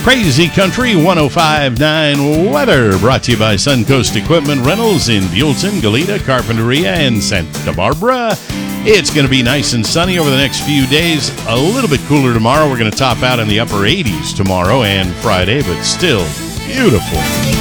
Crazy Country 105.9 weather brought to you by Suncoast Equipment Rentals in Buellton, Goleta, Carpinteria, and Santa Barbara. It's going to be nice and sunny over the next few days. A little bit cooler tomorrow. We're going to top out in the upper 80s tomorrow and Friday, but still beautiful.